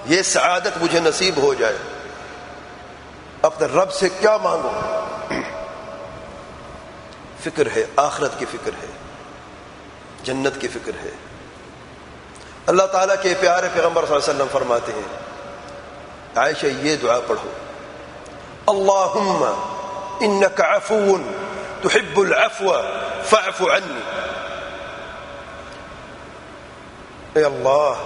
یہ سعادت مجھے نصیب ہو جائے. اپنے رب سے کیا مانگو؟ فکر ہے، آخرت کی فکر ہے، جنت کی فکر ہے. اللہ تعالیٰ کے پیارے پیغمبر صلی اللہ علیہ وسلم فرماتے ہیں، عائشہ یہ دعا پڑھو، اللہم انک عفو تحب العفو فاعف عنی. اے اللہ،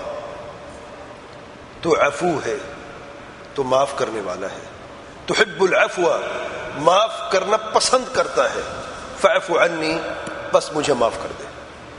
تو عفو ہے، تو معاف کرنے والا ہے، تحب العفو، معاف کرنا پسند کرتا ہے، فاعف عنی، بس مجھے معاف کر دے.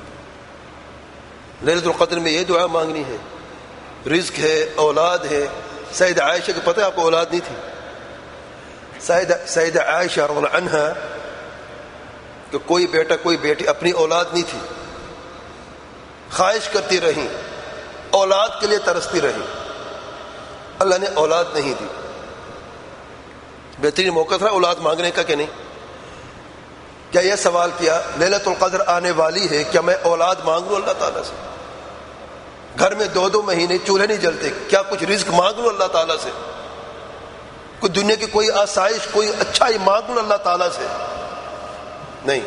لیلۃ القدر میں یہ دعا مانگنی ہے. رزق ہے، اولاد ہے. سیدہ عائشہ کو پتہ ہے آپ کو اولاد نہیں تھی. سیدہ عائشہ رضی اللہ عنہا کہ کوئی بیٹا کوئی بیٹی، اپنی اولاد نہیں تھی. خواہش کرتی رہیں، اولاد کے لیے ترستی رہیں. اللہ نے اولاد نہیں دی. بہترین موقع تھا اولاد مانگنے کا کہ نہیں؟ کیا یہ سوال کیا لیلۃ القدر آنے والی ہے، کیا میں اولاد مانگ لوں اللہ تعالیٰ سے؟ گھر میں 2 مہینے چولہے نہیں جلتے، کیا کچھ رزق مانگ لوں اللہ تعالیٰ سے؟ کوئی دنیا کی کوئی آسائش، کوئی اچھائی مانگ لوں اللہ تعالیٰ سے؟ نہیں.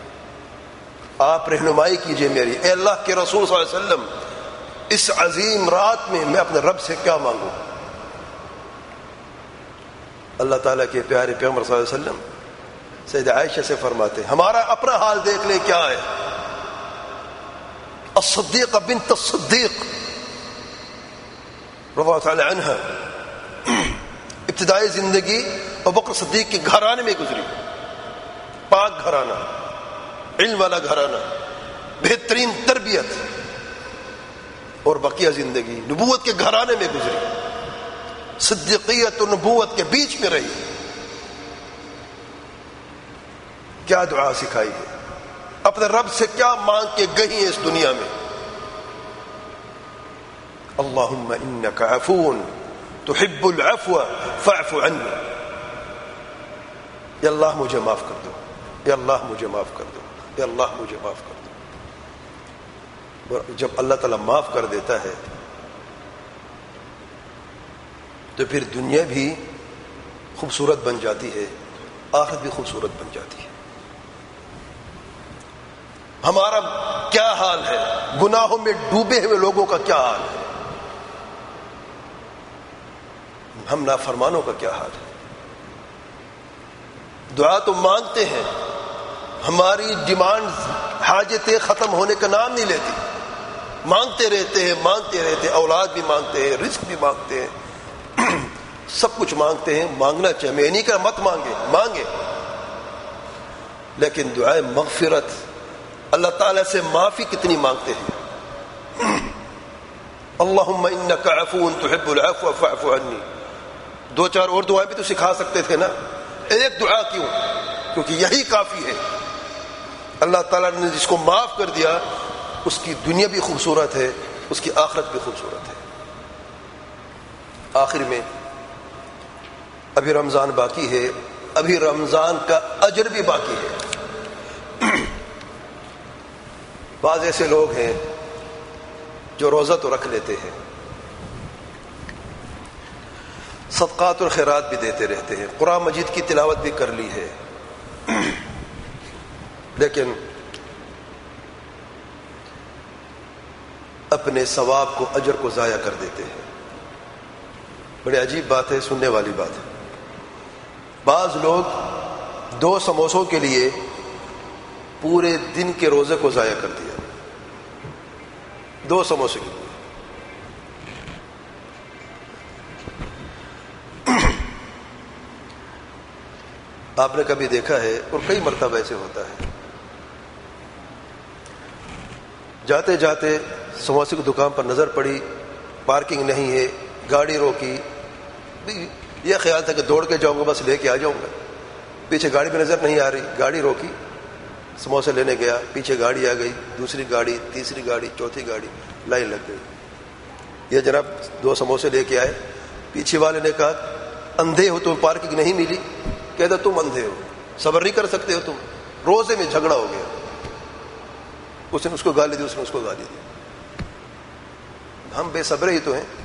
آپ رہنمائی کیجئے میری. اے اللہ کے رسول صلی اللہ علیہ وسلم، اس عظیم رات میں اپنے رب سے کیا مانگوں؟ اللہ تعالیٰ کے پیارے پیغمبر صلی اللہ علیہ وسلم سیدہ عائشہ سے فرماتے ہیں، ہمارا اپنا حال دیکھ لیں کیا ہے. الصدیقہ بنت الصدیق رضی اللہ تعالی عنہ، ابتدائی زندگی ابوبکر صدیق کے گھرانے میں گزری. پاک گھرانہ، علم والا گھرانہ، بہترین تربیت، اور بقیہ زندگی نبوت کے گھرانے میں گزری. صدیقیت اور نبوت کے بیچ میں رہی. کیا دعا سکھائی ہے، اپنے رب سے کیا مانگ کے گئی ہیں اس دنیا میں. اللہم انک عفو تحب العفو فاعف عنی. یا اللہ مجھے معاف کر دو، یا اللہ مجھے معاف کر دو، یا اللہ مجھے معاف کر دو. جب اللہ تعالیٰ معاف کر دیتا ہے تو پھر دنیا بھی خوبصورت بن جاتی ہے، آخرت بھی خوبصورت بن جاتی ہے. ہمارا کیا حال ہے، گناہوں میں ڈوبے ہوئے لوگوں کا کیا حال ہے، ہم نافرمانوں کا کیا حال ہے. دعا تو مانگتے ہیں، ہماری ڈیمانڈ، حاجتیں ختم ہونے کا نام نہیں لیتی. مانگتے رہتے ہیں، مانگتے رہتے ہیں. اولاد بھی مانگتے ہیں، رزق بھی مانگتے ہیں، سب کچھ مانگتے ہیں. مانگنا چاہیے، میں نہیں کہا مت مانگے، لیکن دعائے مغفرت، اللہ تعالیٰ سے معافی کتنی مانگتے ہیں. اللہم انک عفو تحب العفو فاعف عنی. 2-4 اور دعائیں بھی تو سکھا سکتے تھے نا، ایک دعا کیوں؟ کیونکہ یہی کافی ہے. اللہ تعالیٰ نے جس کو معاف کر دیا اس کی دنیا بھی خوبصورت ہے، اس کی آخرت بھی خوبصورت ہے. آخر میں ابھی رمضان باقی ہے، ابھی رمضان کا اجر بھی باقی ہے. بعض ایسے لوگ ہیں جو روزہ تو رکھ لیتے ہیں، صدقات اور خیرات بھی دیتے رہتے ہیں، قرآن مجید کی تلاوت بھی کر لی ہے، لیکن اپنے ثواب کو، اجر کو ضائع کر دیتے ہیں. بڑی عجیب بات ہے، سننے والی بات ہے. بعض لوگ 2 سموسوں کے لیے پورے دن کے روزے کو ضائع کر دیا. 2 سموسے کے لیے. آپ نے کبھی دیکھا ہے، اور کئی مرتبہ ایسے ہوتا ہے، جاتے جاتے سموسے کی دکان پر نظر پڑی، پارکنگ نہیں ہے، گاڑی روکی، یہ خیال تھا کہ دوڑ کے جاؤں گا بس لے کے آ جاؤں گا. پیچھے گاڑی بھی نظر نہیں آ رہی، گاڑی روکی، سموسے لینے گیا، پیچھے گاڑی آ گئی، دوسری گاڑی، تیسری گاڑی، چوتھی گاڑی، لائن لگ گئی. یہ جناب 2 سموسے لے کے آئے. پیچھے والے نے کہا اندھے ہو، تم پارکنگ نہیں ملی. کہتا تم اندھے ہو، صبر نہیں کر سکتے ہو تم. روزے میں جھگڑا ہو گیا، اس نے اس کو گالی دی، اس نے اس کو گالی دی. ہم بے صبر ہی تو ہیں.